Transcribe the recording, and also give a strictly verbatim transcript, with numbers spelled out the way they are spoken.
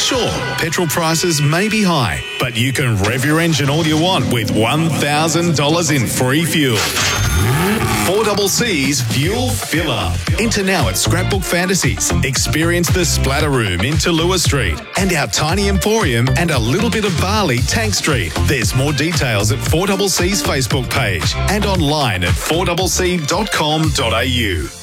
Sure, petrol prices may be high, but you can rev your engine all you want with one thousand dollars in free fuel. four C C's Fuel Filler. Enter now at Scrapbook Fantasies. Experience the Splatter Room in Tallulah Street and our tiny emporium and a little bit of Bali, Tank Street. There's more details at four C C's Facebook page and online at four c c dot com dot a u.